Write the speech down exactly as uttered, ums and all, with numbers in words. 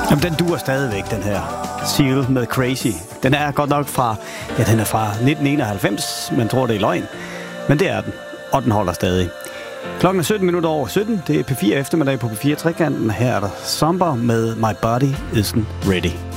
Jamen, den duer stadigvæk, den her Seal med Crazy. Den er godt nok fra, ja, den er fra nitten enoghalvfems, man tror, det er løgn. Men det er den, og den holder stadig. Klokken er sytten minutter over sytten. Det er P fire eftermiddag på P fire Trekanten. Her er der Somber med My Body Isn't Ready.